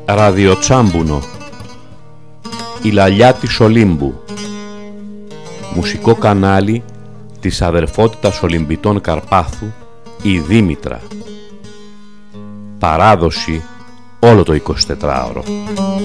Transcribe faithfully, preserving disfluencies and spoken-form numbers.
Ραδιοτσάμπουνο. Η λαλιά της Ολύμπου. Μουσικό κανάλι της Αδερφότητας Ολυμπιτών Καρπάθου, η Δήμητρα. Παράδοση όλο το εικοσιτετράωρο.